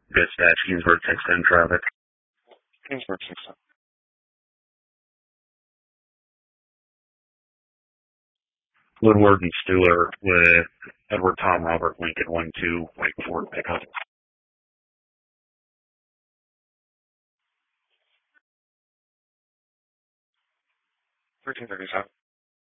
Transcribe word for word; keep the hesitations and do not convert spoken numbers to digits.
Dispatch, Kingsburg, six ten traffic. Kingsburg six ten. Woodward and Stewart with Edward Tom Robert Lincoln one two Wake Ford pickup. thirteen thirty-seven.